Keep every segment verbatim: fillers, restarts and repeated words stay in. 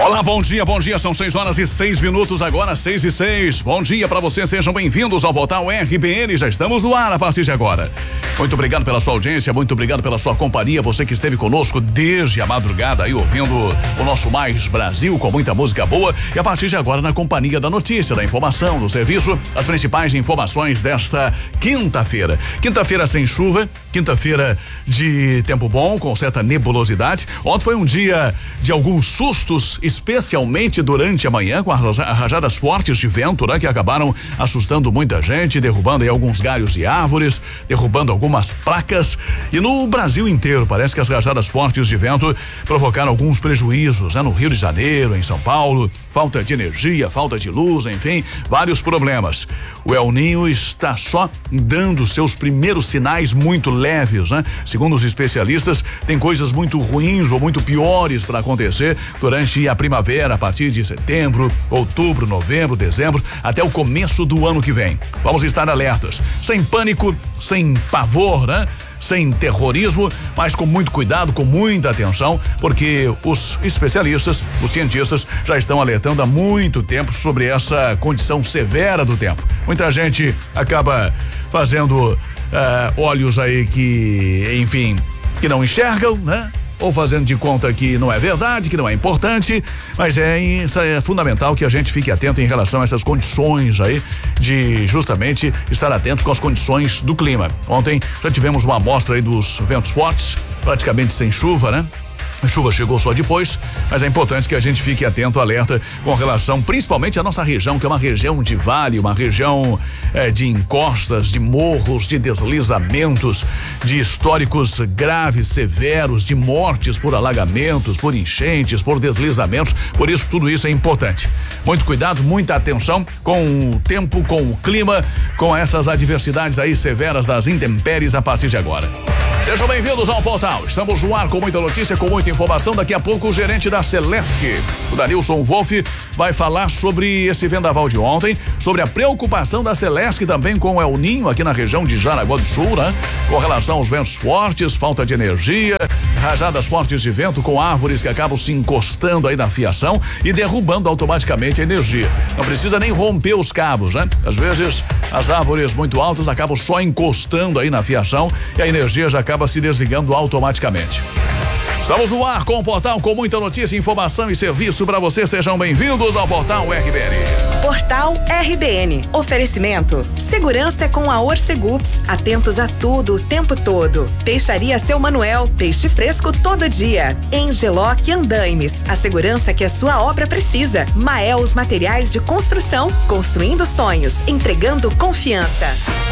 Olá, bom dia, bom dia, são seis horas e seis minutos agora, seis e seis. Bom dia pra você, sejam bem-vindos ao portal R B N, já estamos no ar a partir de agora. Muito obrigado pela sua audiência, muito obrigado pela sua companhia, você que esteve conosco desde a madrugada aí ouvindo o nosso Mais Brasil com muita música boa e a partir de agora na companhia da notícia, da informação, do serviço, as principais informações desta quinta-feira. Quinta-feira sem chuva, quinta-feira de tempo bom, com certa nebulosidade. Ontem foi um dia de alguns sustos, especialmente durante a manhã, com as rajadas fortes de vento, né? Que acabaram assustando muita gente, derrubando aí alguns galhos de árvores, derrubando algumas placas. E no Brasil inteiro, parece que as rajadas fortes de vento provocaram alguns prejuízos, né? No Rio de Janeiro, em São Paulo, falta de energia, falta de luz, enfim, vários problemas. O El Niño está só dando seus primeiros sinais muito leves, né? Segundo os especialistas, tem coisas muito ruins ou muito piores para acontecer durante a primavera, a partir de setembro, outubro, novembro, dezembro, até o começo do ano que vem. Vamos estar alertas, sem pânico, sem pavor, né? Sem terrorismo, mas com muito cuidado, com muita atenção, porque os especialistas, os cientistas já estão alertando há muito tempo sobre essa condição severa do tempo. Muita gente acaba fazendo uh, olhos aí que, enfim, que não enxergam, né? Ou fazendo de conta que não é verdade, que não é importante, mas é, isso é fundamental que a gente fique atento em relação a essas condições aí, de justamente estar atentos com as condições do clima. Ontem já tivemos uma amostra aí dos ventos fortes, praticamente sem chuva, né? A chuva chegou só depois, mas é importante que a gente fique atento, alerta com relação principalmente à nossa região, que é uma região de vale, uma região eh, de encostas, de morros, de deslizamentos, de históricos graves, severos, de mortes por alagamentos, por enchentes, por deslizamentos. Por isso, tudo isso é importante. Muito cuidado, muita atenção com o tempo, com o clima, com essas adversidades aí severas das intempéries a partir de agora. Sejam bem-vindos ao portal. Estamos no ar com muita notícia, com muita informação. Daqui a pouco o gerente da Celesc, o Danilson Wolff, vai falar sobre esse vendaval de ontem, sobre a preocupação da Celesc também com o El Niño aqui na região de Jaraguá do Sul, né? Com relação aos ventos fortes, falta de energia, rajadas fortes de vento com árvores que acabam se encostando aí na fiação e derrubando automaticamente a energia. Não precisa nem romper os cabos, né? Às vezes as árvores muito altas acabam só encostando aí na fiação e a energia já acaba se desligando automaticamente. Estamos no ar com o portal com muita notícia, informação e serviço para você. Sejam bem-vindos ao portal R B N. Portal R B N. Oferecimento. Segurança é com a Orcegups. Atentos a tudo o tempo todo. Peixaria Seu Manuel. Peixe fresco todo dia. Engeloc Andaimes. A segurança que a sua obra precisa. Maels Materiais de Construção. Construindo sonhos. Entregando confiança.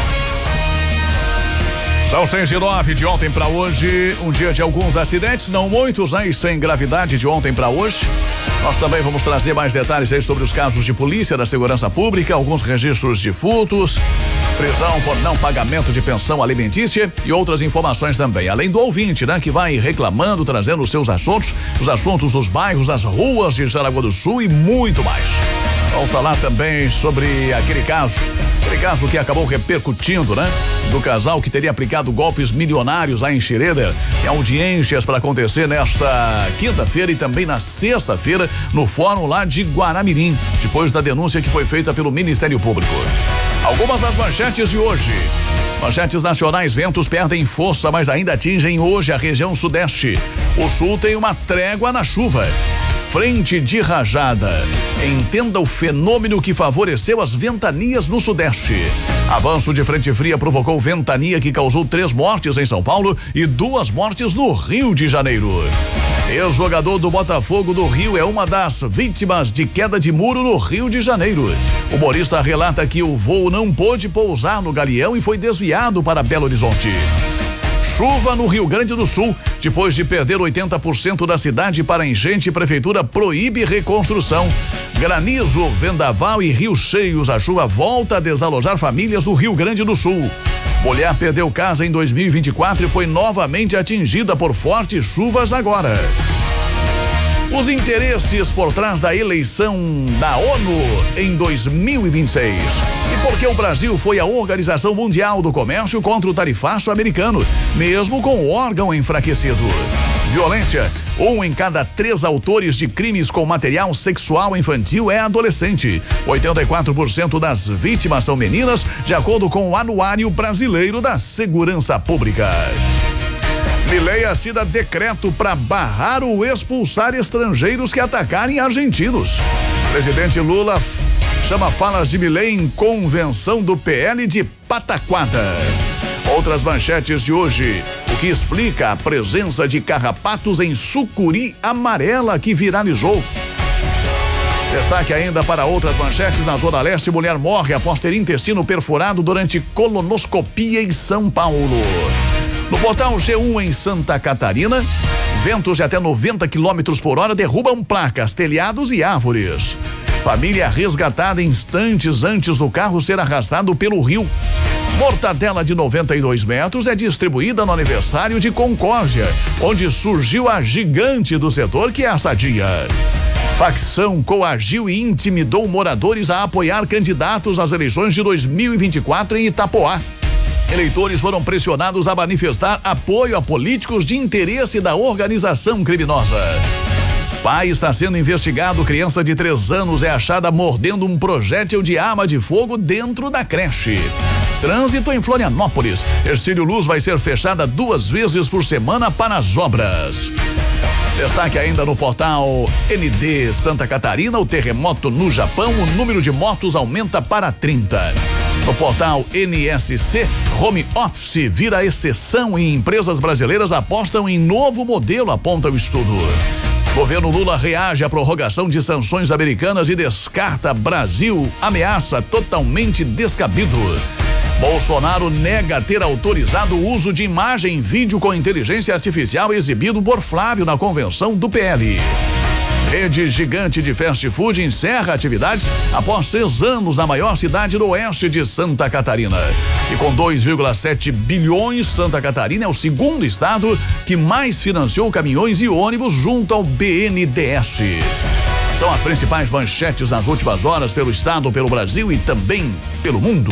São seis e nove de ontem para hoje, um dia de alguns acidentes, não muitos, né? E sem gravidade de ontem para hoje. Nós também vamos trazer mais detalhes aí sobre os casos de polícia, da segurança pública, alguns registros de furtos, prisão por não pagamento de pensão alimentícia e outras informações também. Além do ouvinte, né? Que vai reclamando, trazendo os seus assuntos, os assuntos dos bairros, das ruas de Jaraguá do Sul e muito mais. Vamos falar também sobre aquele caso, aquele caso que acabou repercutindo, né? Do casal que teria aplicado golpes milionários lá em Xereder. Tem audiências para acontecer nesta quinta-feira e também na sexta-feira no fórum lá de Guaramirim, depois da denúncia que foi feita pelo Ministério Público. Algumas das manchetes de hoje. Manchetes nacionais: ventos perdem força, mas ainda atingem hoje a região sudeste. O sul tem uma trégua na chuva. Frente de rajada. Entenda o fenômeno que favoreceu as ventanias no sudeste. Avanço de frente fria provocou ventania que causou três mortes em São Paulo e duas mortes no Rio de Janeiro. Ex-jogador do Botafogo do Rio é uma das vítimas de queda de muro no Rio de Janeiro. O humorista relata que o voo não pôde pousar no Galeão e foi desviado para Belo Horizonte. Chuva no Rio Grande do Sul. Depois de perder oitenta por cento da cidade para enchente, prefeitura proíbe reconstrução. Granizo, vendaval e rios cheios. A chuva volta a desalojar famílias do Rio Grande do Sul. Mulher perdeu casa em dois mil e vinte e quatro e foi novamente atingida por fortes chuvas agora. Os interesses por trás da eleição da ONU em dois mil e vinte e seis. E por que o Brasil foi a Organização Mundial do Comércio contra o tarifaço americano, mesmo com o órgão enfraquecido? Violência. Um em cada três autores de crimes com material sexual infantil é adolescente. oitenta e quatro por cento das vítimas são meninas, de acordo com o Anuário Brasileiro da Segurança Pública. Milei assina decreto para barrar ou expulsar estrangeiros que atacarem argentinos. Presidente Lula chama falas de Milei em convenção do P L de pataquada. Outras manchetes de hoje: o que explica a presença de carrapatos em sucuri amarela que viralizou. Destaque ainda para outras manchetes na Zona Leste: mulher morre após ter intestino perfurado durante colonoscopia em São Paulo. No portal G um em Santa Catarina, ventos de até noventa quilômetros por hora derrubam placas, telhados e árvores. Família resgatada instantes antes do carro ser arrastado pelo rio. Mortadela de noventa e dois metros é distribuída no aniversário de Concórdia, onde surgiu a gigante do setor, que é a Sadia. Facção coagiu e intimidou moradores a apoiar candidatos às eleições de dois mil e vinte e quatro em Itapoá. Eleitores foram pressionados a manifestar apoio a políticos de interesse da organização criminosa. Pai está sendo investigado. Criança de três anos é achada mordendo um projétil de arma de fogo dentro da creche. Trânsito em Florianópolis. Ercílio Luz vai ser fechada duas vezes por semana para as obras. Destaque ainda no portal N D Santa Catarina: o terremoto no Japão, o número de mortos aumenta para trinta. No portal N S C, home office vira exceção e empresas brasileiras apostam em novo modelo, aponta o estudo. Governo Lula reage à prorrogação de sanções americanas e descarta Brasil, ameaça totalmente descabido. Bolsonaro nega ter autorizado o uso de imagem e vídeo com inteligência artificial exibido por Flávio na convenção do P L. Rede gigante de fast food encerra atividades após seis anos na maior cidade do oeste de Santa Catarina. E com dois vírgula sete bilhões, Santa Catarina é o segundo estado que mais financiou caminhões e ônibus junto ao B N D E S. São as principais manchetes nas últimas horas pelo estado, pelo Brasil e também pelo mundo.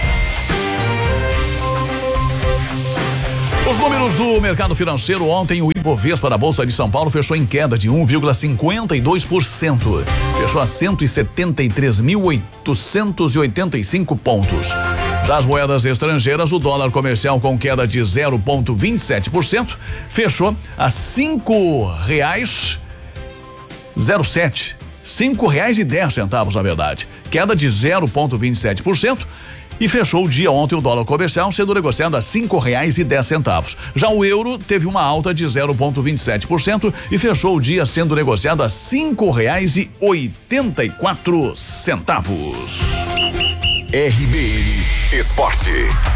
Os números do mercado financeiro ontem: o Ibovespa na Bolsa de São Paulo fechou em queda de um vírgula cinquenta e dois por cento. Fechou a cento e setenta e três mil oitocentos e oitenta e cinco pontos. Das moedas estrangeiras, o dólar comercial com queda de zero vírgula vinte e sete por cento fechou a cinco reais zero sete. Cinco reais e dez centavos, na verdade. Queda de zero vírgula vinte e sete por cento. E fechou o dia ontem o dólar comercial sendo negociado a cinco reais e dez centavos. Já o euro teve uma alta de zero vírgula vinte e sete por cento e fechou o dia sendo negociado a cinco reais e oitenta e quatro centavos. R B N Esporte.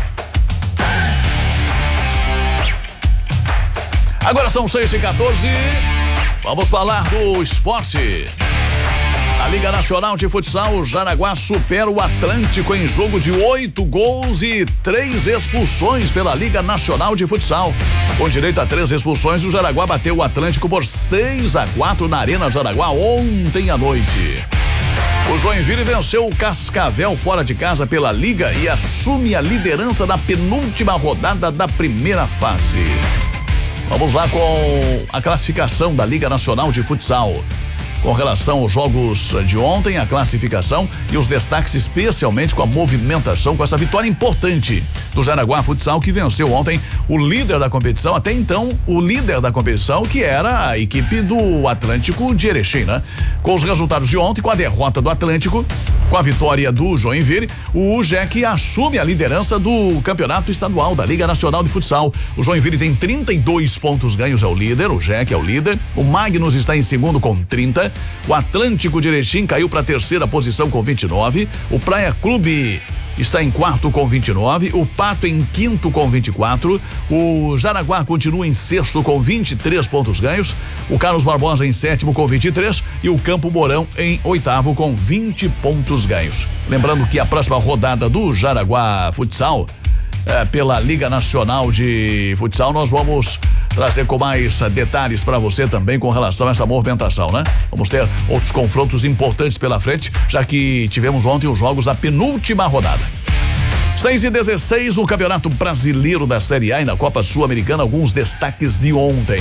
Agora são seis e quatorze. Vamos falar do esporte. A Liga Nacional de Futsal, o Jaraguá supera o Atlântico em jogo de oito gols e três expulsões pela Liga Nacional de Futsal. Com direito a três expulsões, o Jaraguá bateu o Atlântico por seis a quatro na Arena Jaraguá ontem à noite. O Joinville venceu o Cascavel fora de casa pela Liga e assume a liderança da penúltima rodada da primeira fase. Vamos lá com a classificação da Liga Nacional de Futsal. Com relação aos jogos de ontem, a classificação e os destaques, especialmente com a movimentação, com essa vitória importante do Jaraguá Futsal, que venceu ontem o líder da competição, até então o líder da competição, que era a equipe do Atlântico de Erechim, né? Com os resultados de ontem, com a derrota do Atlântico, com a vitória do Joinville, o J E C assume a liderança do campeonato estadual da Liga Nacional de Futsal. O Joinville tem trinta e dois pontos ganhos, é o líder, o J E C é o líder, o Magnus está em segundo com trinta, o Atlântico de Erechim caiu para a terceira posição com vinte e nove, o Praia Clube está em quarto com vinte e nove, o Pato em quinto com vinte e quatro, o Jaraguá continua em sexto com vinte e três pontos ganhos, o Carlos Barbosa em sétimo com vinte e três e o Campo Mourão em oitavo com vinte pontos ganhos. Lembrando que a próxima rodada do Jaraguá Futsal, é, pela Liga Nacional de Futsal, nós vamos trazer com mais detalhes para você também com relação a essa movimentação, né? Vamos ter outros confrontos importantes pela frente, já que tivemos ontem os jogos da penúltima rodada. seis e dezesseis no Campeonato Brasileiro da Série A e na Copa Sul-Americana, alguns destaques de ontem.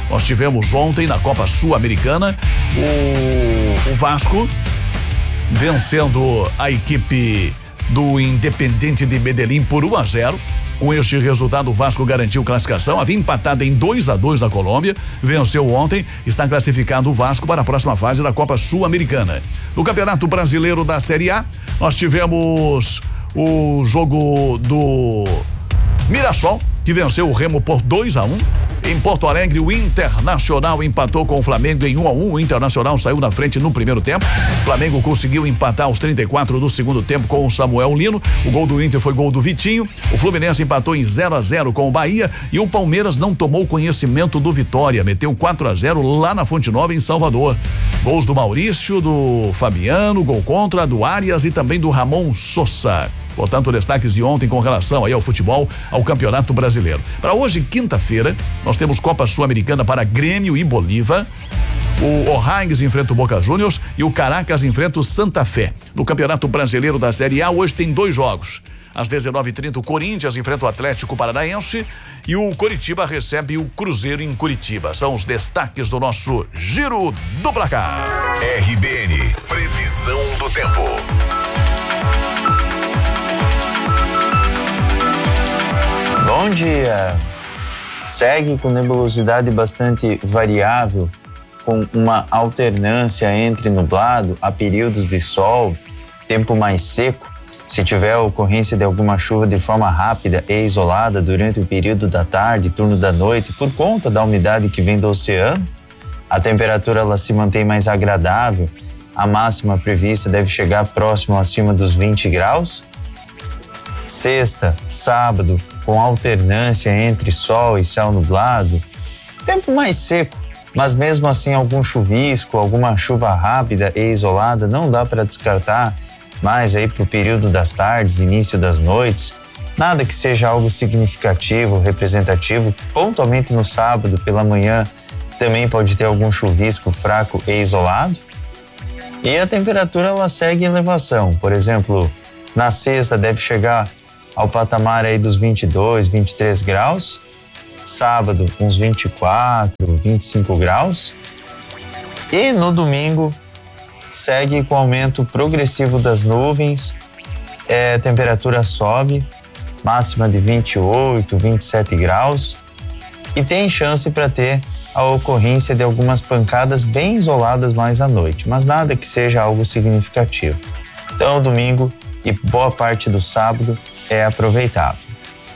Nós tivemos ontem na Copa Sul-Americana o, o Vasco vencendo a equipe do Independiente de Medellín por um a zero. Com este resultado, o Vasco garantiu classificação, havia empatado em dois a dois na Colômbia, venceu ontem, está classificado o Vasco para a próxima fase da Copa Sul-Americana. No Campeonato Brasileiro da Série A, nós tivemos o jogo do Mirassol, que venceu o Remo por dois a um. Em Porto Alegre, o Internacional empatou com o Flamengo em um a um. O Internacional saiu na frente no primeiro tempo. O Flamengo conseguiu empatar aos trinta e quatro do segundo tempo com o Samuel Lino. O gol do Inter foi gol do Vitinho. O Fluminense empatou em zero a zero com o Bahia e o Palmeiras não tomou conhecimento do Vitória. Meteu quatro a zero lá na Fonte Nova, em Salvador. Gols do Maurício, do Fabiano, gol contra, do Arias e também do Ramon Sosa. Portanto, destaques de ontem com relação aí ao futebol, ao Campeonato Brasileiro. Para hoje, quinta-feira, nós temos Copa Sul-Americana para Grêmio e Bolívar. O O'Higgins enfrenta o Boca Juniors e o Caracas enfrenta o Santa Fé. No Campeonato Brasileiro da Série A, hoje tem dois jogos. Às dezenove e trinta, o Corinthians enfrenta o Atlético Paranaense e o Coritiba recebe o Cruzeiro em Curitiba. São os destaques do nosso Giro do Placar. R B N, previsão do tempo. Bom dia. Segue com nebulosidade bastante variável, com uma alternância entre nublado a períodos de sol, tempo mais seco. Se tiver a ocorrência de alguma chuva de forma rápida e isolada durante o período da tarde, turno da noite, por conta da umidade que vem do oceano, a temperatura ela se mantém mais agradável. A máxima prevista deve chegar próximo acima dos vinte graus. Sexta, sábado, com alternância entre sol e céu nublado, tempo mais seco, mas mesmo assim algum chuvisco, alguma chuva rápida e isolada não dá para descartar, mas aí para o período das tardes, início das noites, nada que seja algo significativo, representativo. Pontualmente no sábado pela manhã também pode ter algum chuvisco fraco e isolado. E a temperatura ela segue em elevação, por exemplo, na sexta deve chegar ao patamar aí dos vinte e dois, vinte e três graus. Sábado, uns vinte e quatro, vinte e cinco graus. E no domingo, segue com aumento progressivo das nuvens. É, a temperatura sobe, máxima de vinte e oito, vinte e sete graus. E tem chance para ter a ocorrência de algumas pancadas bem isoladas mais à noite, mas nada que seja algo significativo. Então, domingo e boa parte do sábado é aproveitável.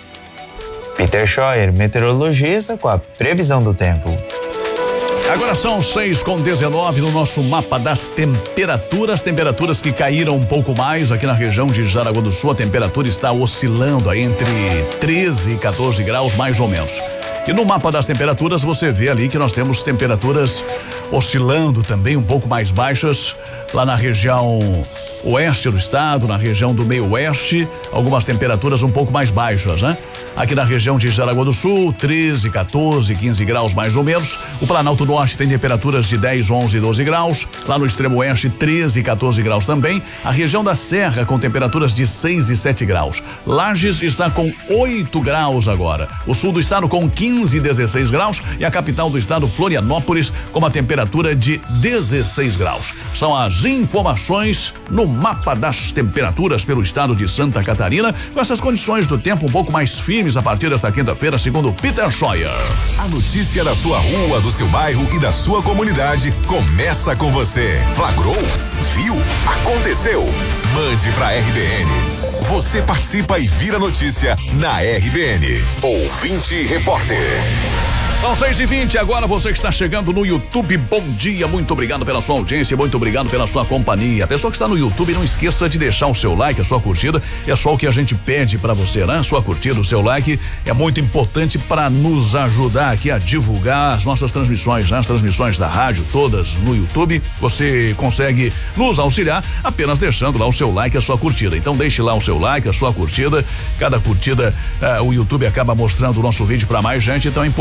Peter Scheuer, meteorologista, com a previsão do tempo. Agora são seis com dezenove no nosso mapa das temperaturas, temperaturas que caíram um pouco mais aqui na região de Jaraguá do Sul. A temperatura está oscilando aí entre treze e quatorze graus mais ou menos. E no mapa das temperaturas você vê ali que nós temos temperaturas oscilando também um pouco mais baixas lá na região oeste do estado, na região do meio oeste, algumas temperaturas um pouco mais baixas, né? Aqui na região de Jaraguá do Sul, treze, quatorze, quinze graus mais ou menos. O Planalto Norte tem temperaturas de dez, onze, doze graus. Lá no extremo oeste, treze, quatorze graus também. A região da Serra com temperaturas de seis e sete graus. Lages está com oito graus agora. O sul do estado com quinze e dezesseis graus e a capital do estado, Florianópolis, com uma temperatura de dezesseis graus. São as informações no mapa das temperaturas pelo estado de Santa Catarina, com essas condições do tempo um pouco mais firmes a partir desta quinta-feira, segundo Peter Scheuer. A notícia da sua rua, do seu bairro e da sua comunidade começa com você. Flagrou? Viu? Aconteceu? Mande pra R B N. Você participa e vira notícia na R B N. Ouvinte Repórter. São seis e vinte, agora você que está chegando no YouTube, bom dia, muito obrigado pela sua audiência, muito obrigado pela sua companhia. A pessoa que está no YouTube, não esqueça de deixar o seu like, a sua curtida, é só o que a gente pede para você, né? Sua curtida, o seu like é muito importante para nos ajudar aqui a divulgar as nossas transmissões, né? As transmissões da rádio, todas no YouTube, você consegue nos auxiliar apenas deixando lá o seu like, a sua curtida. Então deixe lá o seu like, a sua curtida, cada curtida, uh, o YouTube acaba mostrando o nosso vídeo para mais gente, então é importante essa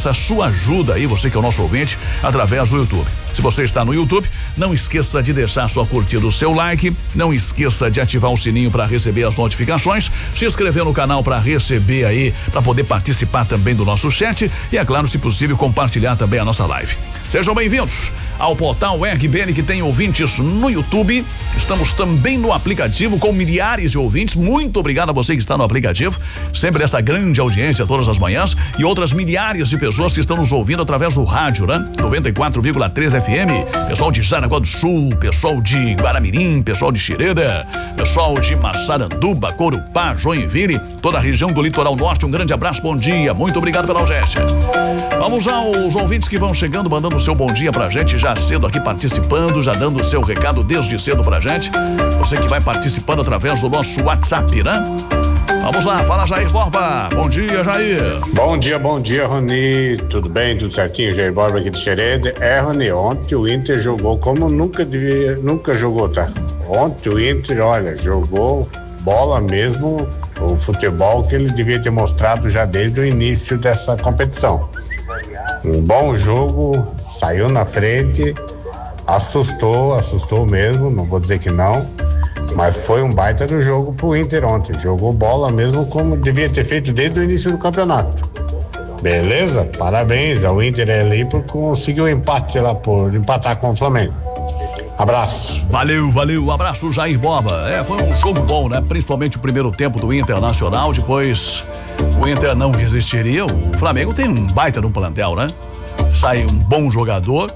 peço a sua ajuda aí, você que é o nosso ouvinte, através do YouTube. Se você está no YouTube, não esqueça de deixar sua curtida, o seu like, não esqueça de ativar o sininho para receber as notificações, se inscrever no canal para receber aí, para poder participar também do nosso chat e, é claro, se possível, compartilhar também a nossa live. Sejam bem-vindos ao portal R B N, que tem ouvintes no YouTube. Estamos também no aplicativo com milhares de ouvintes. Muito obrigado a você que está no aplicativo, sempre essa grande audiência todas as manhãs, e outras milhares de pessoas que estão nos ouvindo através do rádio, né? noventa e quatro vírgula três F M, pessoal de Jaraguá do Sul, pessoal de Guaramirim, pessoal de Xereda, pessoal de Massaranduba, Corupá, Joinville, toda a região do litoral norte. Um grande abraço, bom dia, muito obrigado pela audiência. Vamos aos ouvintes que vão chegando, mandando o seu bom dia pra gente, já cedo aqui participando, já dando o seu recado desde cedo pra gente. Você que vai participando através do nosso WhatsApp, né? Vamos lá, fala Jair Borba. Bom dia, Jair. Bom dia, bom dia, Rony. Tudo bem, tudo certinho? Jair Borba aqui de Xereda. É, Rony, ontem o Inter jogou como nunca devia, nunca jogou, tá? Ontem o Inter, olha, jogou bola mesmo, o futebol que ele devia ter mostrado já desde o início dessa competição. Um bom jogo, saiu na frente, assustou, assustou mesmo, não vou dizer que não, mas foi um baita do jogo pro Inter ontem. Jogou bola mesmo como devia ter feito desde o início do campeonato. Beleza? Parabéns ao Inter ali por conseguir o empate lá, por empatar com o Flamengo. Abraço. Valeu, valeu, abraço Jair Borba. É, foi um jogo bom, né? Principalmente o primeiro tempo do Internacional, depois o Inter não resistiria. O Flamengo tem um baita de um plantel, né? Sai um bom jogador,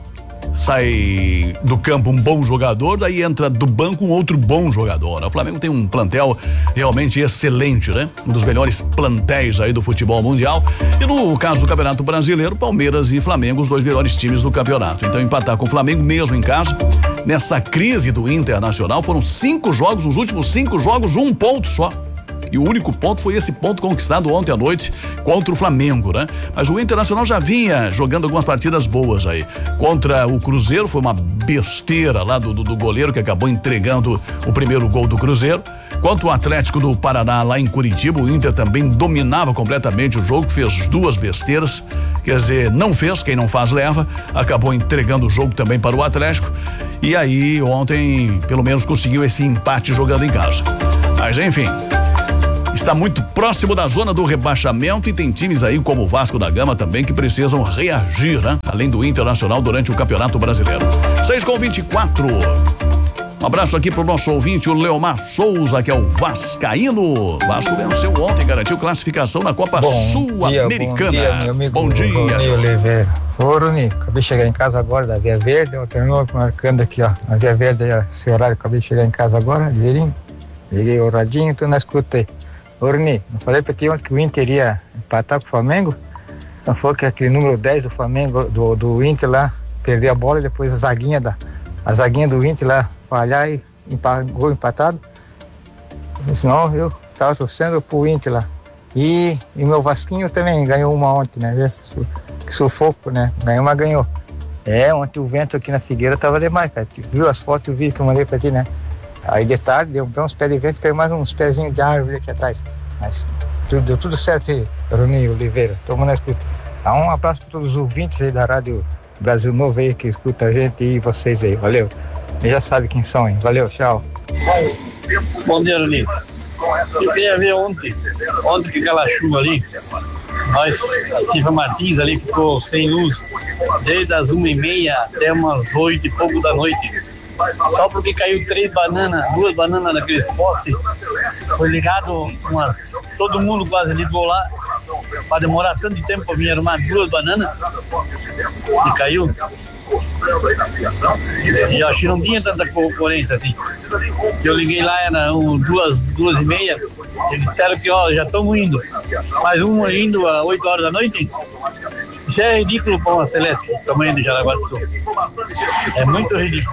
sai do campo um bom jogador, daí entra do banco um outro bom jogador, né? O Flamengo tem um plantel realmente excelente, né? Um dos melhores plantéis aí do futebol mundial. E no caso do Campeonato Brasileiro, Palmeiras e Flamengo, os dois melhores times do campeonato. Então empatar com o Flamengo mesmo em casa, nessa crise do Internacional, foram cinco jogos, nos últimos cinco jogos, um ponto só. E o único ponto foi esse ponto conquistado ontem à noite contra o Flamengo, né? Mas o Internacional já vinha jogando algumas partidas boas aí. Contra o Cruzeiro, foi uma besteira lá do, do, do goleiro que acabou entregando o primeiro gol do Cruzeiro. Quanto o Atlético do Paraná lá em Curitiba, o Inter também dominava completamente o jogo, fez duas besteiras. Quer dizer, não fez, quem não faz leva, acabou entregando o jogo também para o Atlético. E aí, ontem, pelo menos conseguiu esse empate jogando em casa. Mas enfim, está muito próximo da zona do rebaixamento e tem times aí como o Vasco da Gama também que precisam reagir, né? Além do Internacional durante o Campeonato Brasileiro. seis com vinte e quatro. Um abraço aqui pro nosso ouvinte, o Leomar Souza, que é o vascaíno. Vasco venceu ontem, garantiu classificação na Copa Sul-Americana. Bom dia, meu amigo. Bom dia. Rony Oliveira. Ô, Rony, acabei de chegar em casa agora da Via Verde, eu terminou marcando aqui, ó, a Via Verde, esse horário, acabei de chegar em casa agora, ligeirinho, liguei o radinho, tô na escuta aí. Ô, Rony, não falei pra ti ontem que o Inter ia empatar com o Flamengo? Só foi que aquele número dez do Flamengo, do, do Inter lá, perdeu a bola e depois a zaguinha, da, a zaguinha do Inter lá falhar e empa, gol empatado. Senão eu tava torcendo pro Inter lá. E o meu Vasquinho também ganhou uma ontem, né? Que sufoco, né? Ganhou, mas ganhou. É, ontem o vento aqui na Figueira tava demais, cara. Tu viu as fotos e o vídeo que eu mandei pra ti, né? Aí de tarde deu, deu uns pés de vento e caiu mais uns pezinhos de árvore aqui atrás. Mas tudo, deu tudo certo aí, Rony Oliveira. Toma na escuta. Dá um abraço para todos os ouvintes aí da Rádio Brasil Novo aí que escuta a gente e vocês aí. Valeu. Você já sabe quem são, hein? Valeu, tchau. Bom dia, Rony. Eu queria ver ontem, ontem que aquela chuva ali, nós, a Tiva Martins ali ficou sem luz desde as uma e meia até umas oito e pouco da noite. Só porque caiu três bananas, duas bananas naqueles postes, foi ligado umas, todo mundo quase ligou lá, para demorar tanto tempo para vir arrumar duas bananas, e caiu. E eu acho que não tinha tanta concorrência assim. Eu liguei lá, era um, duas, duas e meia, eles disseram que ó, já estamos indo, mais um indo às oito horas da noite. Isso é ridículo para uma Celeste, tamanho de Jaraguá do Sul. É muito ridículo.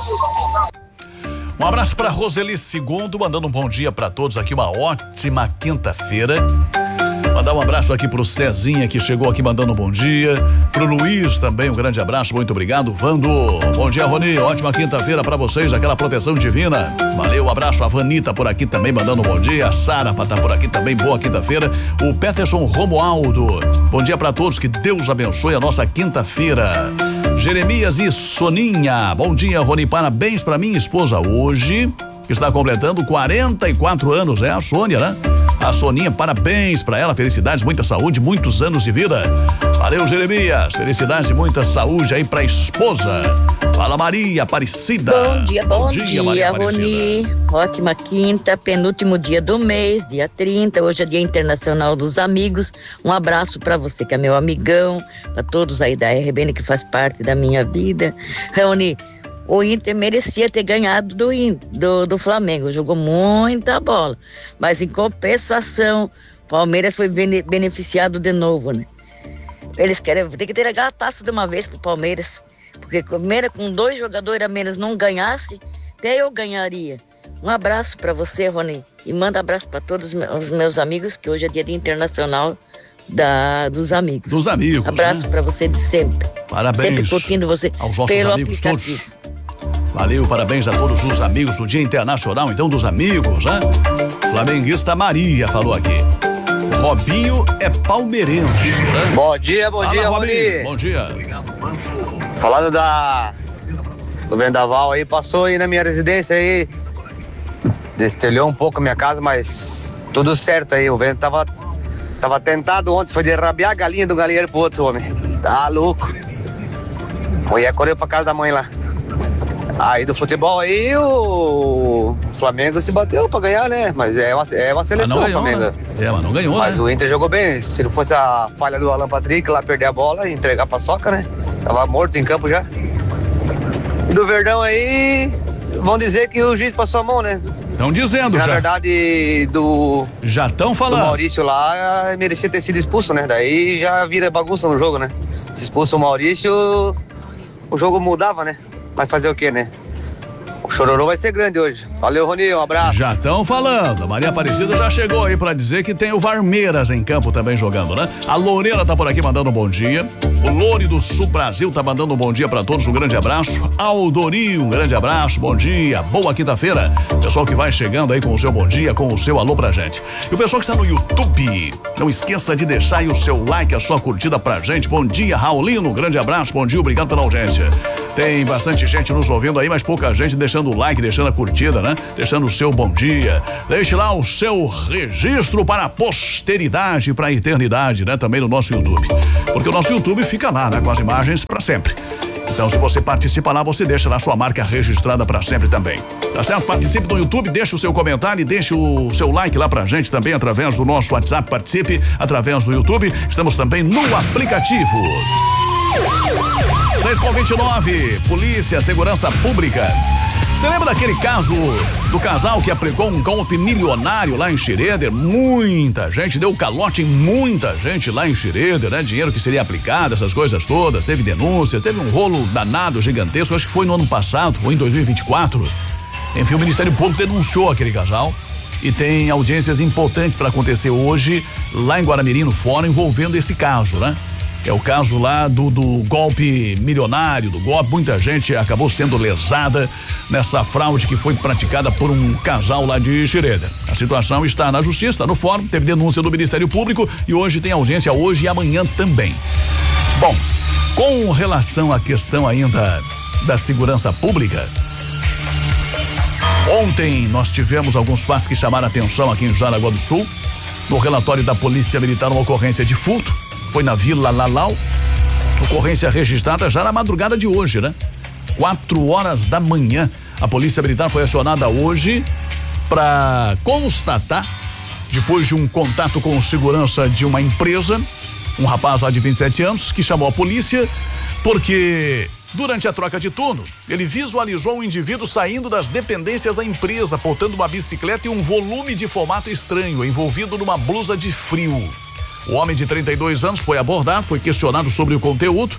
Um abraço para Roseli Segundo, mandando um bom dia para todos aqui, uma ótima quinta-feira. Mandando Mandar um abraço aqui pro Cezinha, que chegou aqui mandando um bom dia. Pro Luiz também, um grande abraço, muito obrigado. Vando, bom dia, Rony. Ótima quinta-feira pra vocês, aquela proteção divina. Valeu, abraço. A Vanita por aqui também mandando um bom dia. A Sara tá por aqui também, boa quinta-feira. O Peterson Romualdo, bom dia pra todos, que Deus abençoe a nossa quinta-feira. Jeremias e Soninha, bom dia, Rony. Parabéns pra minha esposa hoje, que está completando quarenta e quatro anos, é a Sônia, né? A Soninha, parabéns pra ela, felicidades, muita saúde, muitos anos de vida. Valeu, Jeremias, felicidades e muita saúde aí pra esposa. Fala, Maria Aparecida. Bom dia, bom, bom dia, dia Rony. Ótima quinta, penúltimo dia do mês, dia trinta. Hoje é Dia Internacional dos Amigos. Um abraço pra você, que é meu amigão, pra todos aí da R B N, que faz parte da minha vida. Rony, o Inter merecia ter ganhado do, do, do Flamengo, jogou muita bola, mas em compensação, Palmeiras foi beneficiado de novo, né? Eles querem, tem que entregar a taça de uma vez pro Palmeiras, porque Palmeiras com dois jogadores a menos não ganhasse, até eu ganharia. Um abraço para você, Rony, e manda abraço para todos os meus amigos, que hoje é Dia Internacional da, dos Amigos. Dos amigos, abraço, né? Para você de sempre. Parabéns. Sempre curtindo você aos nossos pelo amigos aplicativo. Todos. Valeu, parabéns a todos os amigos do Dia Internacional, então, dos amigos, né? Flamenguista Maria falou aqui. Robinho é palmeirense, né? Bom dia, bom Fala, dia, Robinho. Rony. Bom dia. Falando da do vendaval aí, passou aí na minha residência aí, destelhou um pouco a minha casa, mas tudo certo aí. O vento tava, tava tentado ontem, foi derrabear a galinha do galinheiro pro outro homem. Tá louco. Mulher correu pra casa da mãe lá. Aí do futebol aí o Flamengo se bateu pra ganhar, né? Mas é uma, é uma seleção, ganhou, o Flamengo. Né? É, mas não ganhou, Mas né? o Inter jogou bem. Se não fosse a falha do Alan Patrick lá perder a bola e entregar a paçoca, né? Tava morto em campo já. E do Verdão aí, vão dizer que o juiz passou a mão, né? Estão dizendo Se, já. Na verdade, do... Já estão falando. Do Maurício lá, merecia ter sido expulso, né? Daí já vira bagunça no jogo, né? Se expulsa o Maurício, o jogo mudava, né? Mas fazer o quê, né? O chororô vai ser grande hoje. Valeu, Rony, um abraço. Já estão falando. A Maria Aparecida já chegou aí pra dizer que tem o Varmeiras em campo também jogando, né? A Lorena tá por aqui mandando um bom dia. O Lore do Sul Brasil tá mandando um bom dia pra todos, um grande abraço. Aldori, um grande abraço, bom dia, boa quinta-feira. Pessoal que vai chegando aí com o seu bom dia, com o seu alô pra gente. E o pessoal que está no YouTube, não esqueça de deixar aí o seu like, a sua curtida pra gente. Bom dia, Raulino, um grande abraço, bom dia, obrigado pela audiência. Tem bastante gente nos ouvindo aí, mas pouca gente deixando o like, deixando a curtida, né? Deixando o seu bom dia. Deixe lá o seu registro para a posteridade, para a eternidade, né? Também no nosso YouTube. Porque o nosso YouTube fica lá, né? Com as imagens para sempre. Então, se você participa lá, você deixa lá sua marca registrada para sempre também. Tá certo? Participe do YouTube, deixe o seu comentário e deixe o seu like lá pra gente também através do nosso WhatsApp. Participe através do YouTube. Estamos também no aplicativo. seis com vinte e nove, Polícia, Segurança Pública. Você lembra daquele caso do casal que aplicou um golpe milionário lá em Schroeder? Muita gente, deu calote em muita gente lá em Schroeder, né? Dinheiro que seria aplicado, essas coisas todas, teve denúncia, teve um rolo danado gigantesco, acho que foi no ano passado, ou em dois mil e vinte e quatro. Enfim, o Ministério Público denunciou aquele casal e tem audiências importantes para acontecer hoje lá em Guaramirim, no fórum, envolvendo esse caso, né? É o caso lá do, do golpe milionário, do golpe, muita gente acabou sendo lesada nessa fraude que foi praticada por um casal lá de Schroeder. A situação está na justiça, no fórum, teve denúncia do Ministério Público e hoje tem audiência, hoje e amanhã também. Bom, com relação à questão ainda da segurança pública, ontem nós tivemos alguns fatos que chamaram a atenção aqui em Jaraguá do Sul. No relatório da Polícia Militar, uma ocorrência de furto. Foi na Vila Lalau, ocorrência registrada já na madrugada de hoje, né? Quatro horas da manhã. A Polícia Militar foi acionada hoje para constatar, depois de um contato com segurança de uma empresa, um rapaz lá de vinte e sete anos, que chamou a polícia porque durante a troca de turno, ele visualizou um indivíduo saindo das dependências da empresa, portando uma bicicleta e um volume de formato estranho, envolvido numa blusa de frio. O homem de trinta e dois anos foi abordado, foi questionado sobre o conteúdo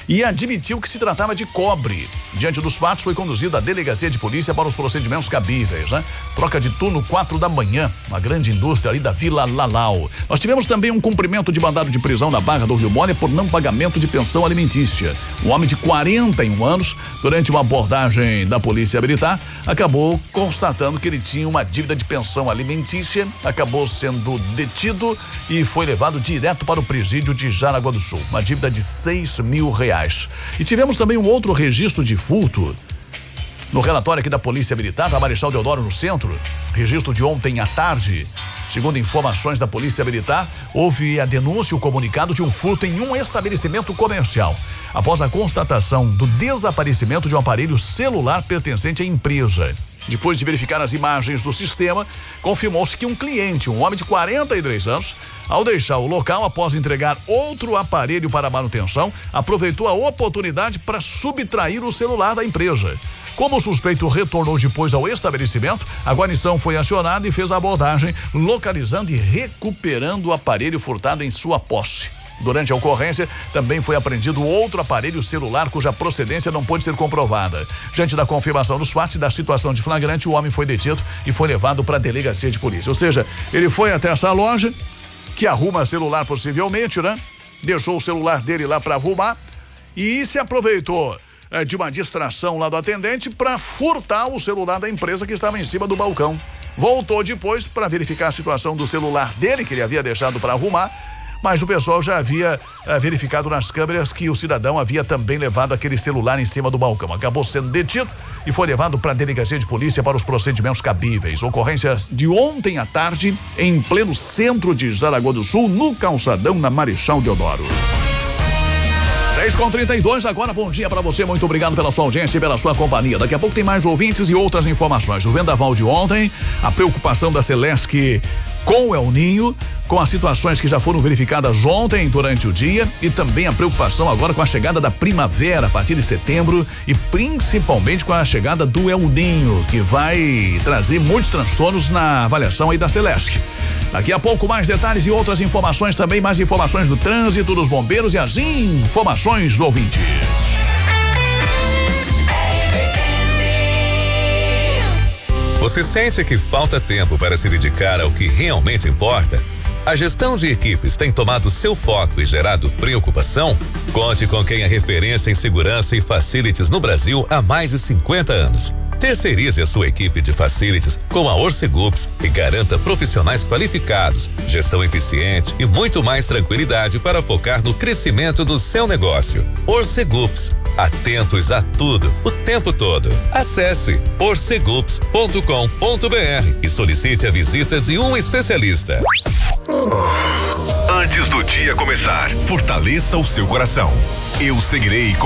e admitiu que se tratava de cobre. Diante dos fatos, foi conduzido à delegacia de polícia para os procedimentos cabíveis, né? Troca de turno quatro da manhã, uma grande indústria ali da Vila Lalau. Nós tivemos também um cumprimento de mandado de prisão na Barra do Rio Mole por não pagamento de pensão alimentícia. Um homem de quarenta e um anos, durante uma abordagem da Polícia Militar, acabou constatando que ele tinha uma dívida de pensão alimentícia, acabou sendo detido e foi levado direto para o presídio de Jaraguá do Sul. Uma dívida de seis mil reais. E tivemos também um outro registro de furto no relatório aqui da Polícia Militar, da Marechal Deodoro no centro, registro de ontem à tarde. Segundo informações da Polícia Militar, houve a denúncia e o comunicado de um furto em um estabelecimento comercial, após a constatação do desaparecimento de um aparelho celular pertencente à empresa. Depois de verificar as imagens do sistema, confirmou-se que um cliente, um homem de quarenta e três anos, ao deixar o local após entregar outro aparelho para manutenção, aproveitou a oportunidade para subtrair o celular da empresa. Como o suspeito retornou depois ao estabelecimento, a guarnição foi acionada e fez a abordagem, localizando e recuperando o aparelho furtado em sua posse. Durante a ocorrência, também foi apreendido outro aparelho celular cuja procedência não pôde ser comprovada. Diante da confirmação dos fatos e da situação de flagrante, o homem foi detido e foi levado para a delegacia de polícia. Ou seja, ele foi até essa loja, que arruma celular possivelmente, né? Deixou o celular dele lá para arrumar e se aproveitou é, de uma distração lá do atendente para furtar o celular da empresa que estava em cima do balcão. Voltou depois para verificar a situação do celular dele, que ele havia deixado para arrumar, mas o pessoal já havia é, verificado nas câmeras que o cidadão havia também levado aquele celular em cima do balcão. Acabou sendo detido e foi levado para a delegacia de polícia para os procedimentos cabíveis. Ocorrências de ontem à tarde, em pleno centro de Jaraguá do Sul, no calçadão na Marechal Deodoro. seis com trinta e dois, agora bom dia para você, muito obrigado pela sua audiência e pela sua companhia. Daqui a pouco tem mais ouvintes e outras informações. O vendaval de ontem, a preocupação da Celesc com o El Ninho, com as situações que já foram verificadas ontem durante o dia e também a preocupação agora com a chegada da primavera a partir de setembro e principalmente com a chegada do El Ninho, que vai trazer muitos transtornos na avaliação aí da Celesc. Daqui a pouco mais detalhes e outras informações também, mais informações do trânsito, dos bombeiros e as informações do ouvinte. Você sente que falta tempo para se dedicar ao que realmente importa? A gestão de equipes tem tomado seu foco e gerado preocupação? Conte com quem é referência em segurança e facilities no Brasil há mais de cinquenta anos. Terceirize a sua equipe de facilities com a Orcegups e garanta profissionais qualificados, gestão eficiente e muito mais tranquilidade para focar no crescimento do seu negócio. Orcegups, atentos a tudo, o tempo todo. Acesse orcegups ponto com ponto br e solicite a visita de um especialista. Antes do dia começar, fortaleça o seu coração. Eu seguirei com